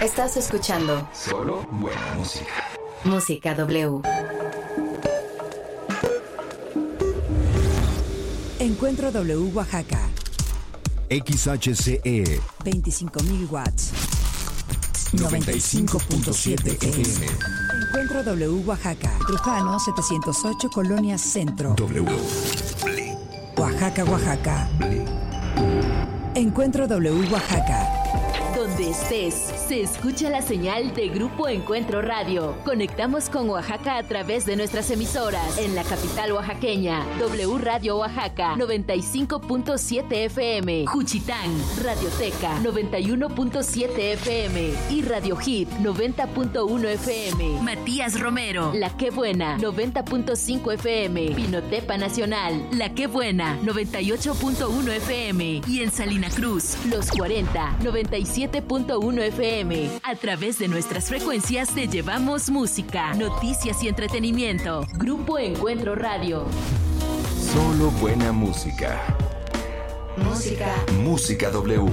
Estás escuchando solo buena música. Música W. Encuentro W Oaxaca. XHCE 25.000 watts. 95.7 FM. Encuentro W Oaxaca. Trujano 708 Colonia Centro. W. Oaxaca, Oaxaca. Encuentro W Oaxaca. Donde estés, se escucha la señal de Grupo Encuentro Radio. Conectamos con Oaxaca a través de nuestras emisoras. En la capital oaxaqueña, W Radio Oaxaca, 95.7 FM. Juchitán, Radioteca, 91.7 FM. Y Radio Hit, 90.1 FM. Matías Romero, La Qué Buena, 90.5 FM. Pinotepa Nacional, La Qué Buena, 98.1 FM. Y en Salina Cruz, Los 40, 97.1 FM. A través de nuestras frecuencias te llevamos música, noticias y entretenimiento. Grupo Encuentro Radio. Solo buena música. Música W.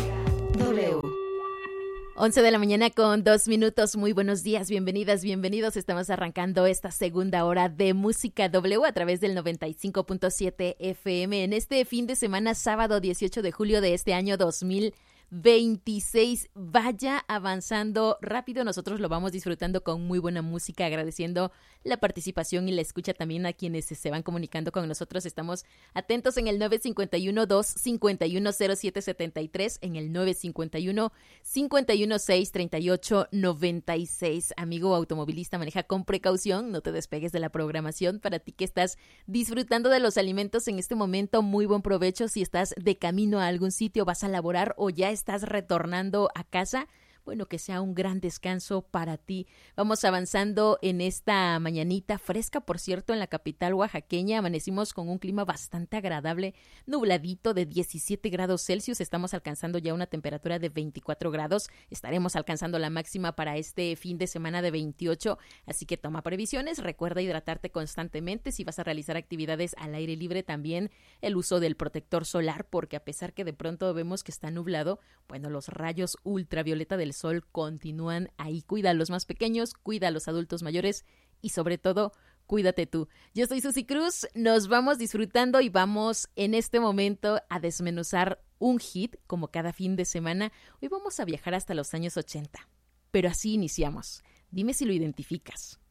11 de la mañana con 2 minutos. Muy buenos días, bienvenidas, bienvenidos. Estamos arrancando esta segunda hora de Música W a través del 95.7 FM en este fin de semana, sábado 18 de julio de este año 2026. Vaya avanzando rápido, nosotros lo vamos disfrutando con muy buena música, agradeciendo la participación y la escucha también a quienes se van comunicando con nosotros. Estamos atentos en el 951-251-0773, en el 951-516-3896. Amigo automovilista, maneja con precaución, no te despegues de la programación. Para ti que estás disfrutando de los alimentos en este momento, muy buen provecho. Si estás de camino a algún sitio, vas a laborar o ya estás retornando a casa, bueno, que sea un gran descanso para ti. Vamos avanzando en esta mañanita fresca, por cierto, en la capital oaxaqueña. Amanecimos con un clima bastante agradable, nubladito de 17 grados Celsius. Estamos alcanzando ya una temperatura de 24 grados. Estaremos alcanzando la máxima para este fin de semana de 28. Así que toma previsiones. Recuerda hidratarte constantemente. Si vas a realizar actividades al aire libre, también el uso del protector solar, porque a pesar que de pronto vemos que está nublado, bueno, los rayos ultravioleta del sol continúan ahí. Cuida a los más pequeños, cuida a los adultos mayores y sobre todo, cuídate tú. Yo soy Susi Cruz, nos vamos disfrutando y vamos en este momento a desmenuzar un hit como cada fin de semana. Hoy vamos a viajar hasta los años 80, pero así iniciamos. Dime si lo identificas.